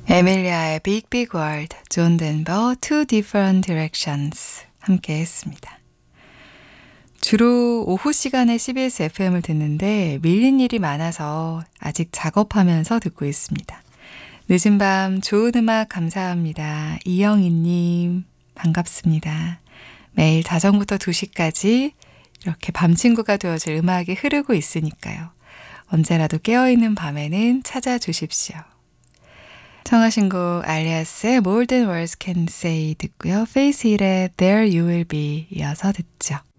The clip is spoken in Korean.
에밀리아의 Big Big World, 존 덴버, Two Different Directions 함께 했습니다. 주로 오후 시간에 CBS FM을 듣는데 밀린 일이 많아서 아직 작업하면서 듣고 있습니다. 늦은 밤 좋은 음악 감사합니다. 이영희님 반갑습니다. 매일 자정부터 2시까지 이렇게 밤 친구가 되어줄 음악이 흐르고 있으니까요. 언제라도 깨어있는 밤에는 찾아주십시오. 청하신 곡 알리아스의 More Than Words Can Say 듣고요. Face It의 There You Will Be 이어서 듣죠.